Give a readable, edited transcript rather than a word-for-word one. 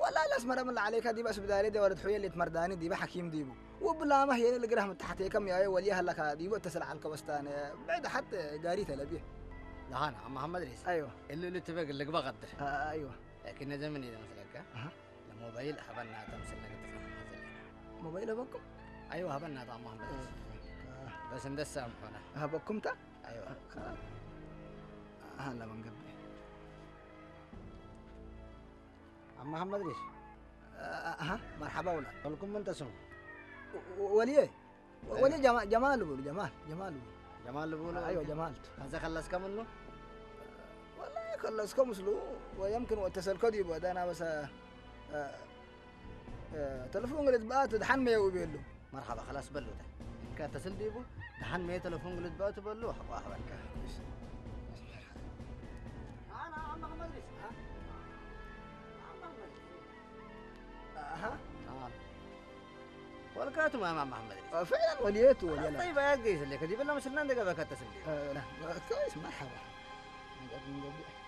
ولا الاسمر من عليك دي بس بداري دي ولد حويه اللي تمرداني دي بحكيم ديبو وبلا ما هي اللي قراه من تحت كم يا وليها لك دي وتصل على الكوستان بعد حتى قاريتها لبيه لهانا عم محمد ريس ايوه اللي تبقى اللي بقدر ايوه لكن زمن اذا مثلك الموبايل هبنا تمثل لك موبايل ابوكم ايوه هبنا عم محمد ريس بس ندسم هنا ابوكم تا ايوه خلاص هلا بنقبل عم محمد ريس مرحبا ولا ولكم من تسمع وليه وليه جمال بقول جمال بقولوا ايوه جمال هذا خلص كم منه والله خلصكم مسلو ويمكن واتصل كودي بعد انا بس تلفون قلت بقى دحن ما يوبيلو مرحبا خلاص بلو ده إن كان اتصل ديبو دحن ما تلفون قلت بقى تبلو حقا حبا انا عم محمد ريس والكاتو ما محمد ريس فعلا وليته وليلا طيب يا قيس اللي كدي بالله مش لنا دقه بك اتصل لا كويس مرحبا